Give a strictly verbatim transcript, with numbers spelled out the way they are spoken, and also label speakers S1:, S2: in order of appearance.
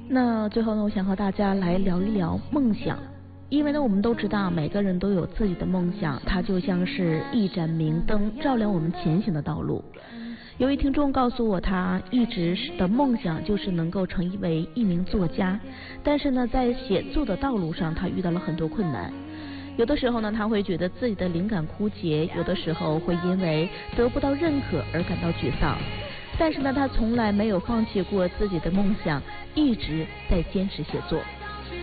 S1: 那最后呢，我想和大家来聊一聊梦想。因为呢，我们都知道每个人都有自己的梦想，它就像是一盏明灯，照亮我们前行的道路。有位听众告诉我，他一直的梦想就是能够成为一名作家，但是呢，在写作的道路上，他遇到了很多困难。有的时候呢，他会觉得自己的灵感枯竭，有的时候会因为得不到认可而感到沮丧。但是呢，他从来没有放弃过自己的梦想，一直在坚持写作。